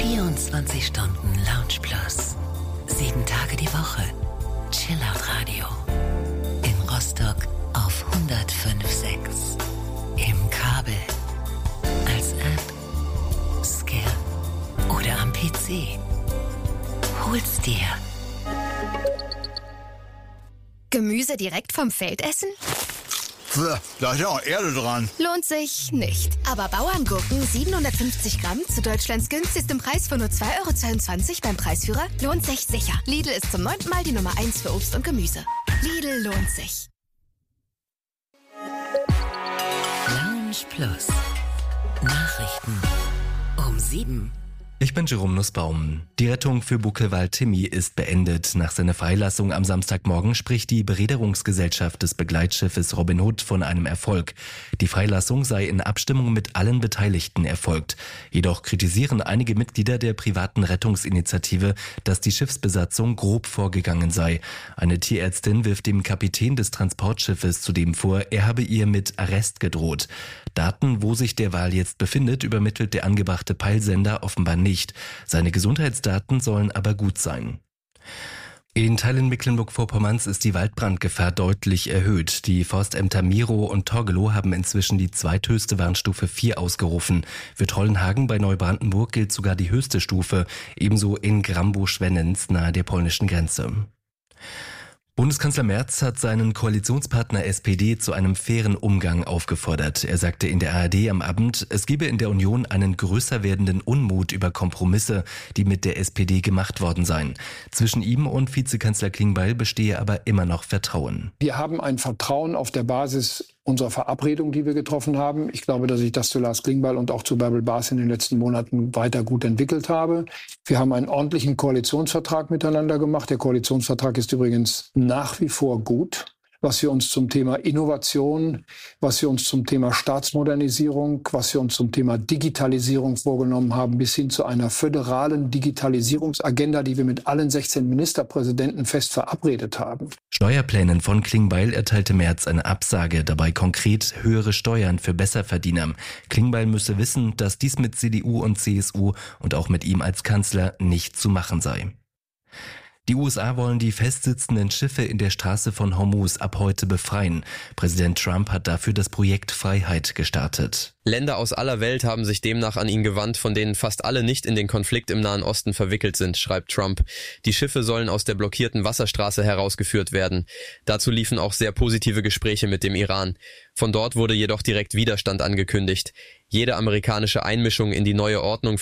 24 Stunden Lounge Plus. 7 Tage die Woche. Chillout Radio. In Rostock auf 105.6. Im Kabel. Als App. Scan. Oder am PC. Hol's dir. Gemüse direkt vom Feld essen? Da ist ja auch Erde dran. Lohnt sich nicht. Aber Bauerngurken 750 Gramm zu Deutschlands günstigstem Preis von nur 2,22 € beim Preisführer lohnt sich sicher. Lidl ist zum 9. Mal die Nummer 1 für Obst und Gemüse. Lidl lohnt sich. Lounge Plus. Nachrichten um 7. Ich bin Jerome Nussbaum. Die Rettung für Buckelwald Timmy ist beendet. Nach seiner Freilassung am Samstagmorgen spricht die Bereederungsgesellschaft des Begleitschiffes Robin Hood von einem Erfolg. Die Freilassung sei in Abstimmung mit allen Beteiligten erfolgt. Jedoch kritisieren einige Mitglieder der privaten Rettungsinitiative, dass die Schiffsbesatzung grob vorgegangen sei. Eine Tierärztin wirft dem Kapitän des Transportschiffes zudem vor, er habe ihr mit Arrest gedroht. Daten, wo sich der Wal jetzt befindet, übermittelt der angebrachte Peilsender offenbar nicht. Seine Gesundheitsdaten sollen aber gut sein. In Teilen Mecklenburg-Vorpommerns ist die Waldbrandgefahr deutlich erhöht. Die Forstämter Mirow und Torgelow haben inzwischen die zweithöchste Warnstufe 4 ausgerufen. Für Trollenhagen bei Neubrandenburg gilt sogar die höchste Stufe, ebenso in Grambow-Schwennens nahe der polnischen Grenze. Bundeskanzler Merz hat seinen Koalitionspartner SPD zu einem fairen Umgang aufgefordert. Er sagte in der ARD am Abend, es gebe in der Union einen größer werdenden Unmut über Kompromisse, die mit der SPD gemacht worden seien. Zwischen ihm und Vizekanzler Klingbeil bestehe aber immer noch Vertrauen. Wir haben ein Vertrauen auf der Basis unserer Verabredung, die wir getroffen haben. Ich glaube, dass ich das zu Lars Klingbeil und auch zu Bärbel Baas in den letzten Monaten weiter gut entwickelt habe. Wir haben einen ordentlichen Koalitionsvertrag miteinander gemacht. Der Koalitionsvertrag ist übrigens nach wie vor gut. Was wir uns zum Thema Innovation, was wir uns zum Thema Staatsmodernisierung, was wir uns zum Thema Digitalisierung vorgenommen haben, bis hin zu einer föderalen Digitalisierungsagenda, die wir mit allen 16 Ministerpräsidenten fest verabredet haben. Steuerplänen von Klingbeil erteilte Merz eine Absage, dabei konkret höhere Steuern für Besserverdiener. Klingbeil müsse wissen, dass dies mit CDU und CSU und auch mit ihm als Kanzler nicht zu machen sei. Die USA wollen die festsitzenden Schiffe in der Straße von Hormuz ab heute befreien. Präsident Trump hat dafür das Projekt Freiheit gestartet. Länder aus aller Welt haben sich demnach an ihn gewandt, von denen fast alle nicht in den Konflikt im Nahen Osten verwickelt sind, schreibt Trump. Die Schiffe sollen aus der blockierten Wasserstraße herausgeführt werden. Dazu liefen auch sehr positive Gespräche mit dem Iran. Von dort wurde jedoch direkt Widerstand angekündigt. Jede amerikanische Einmischung in die neue Ordnung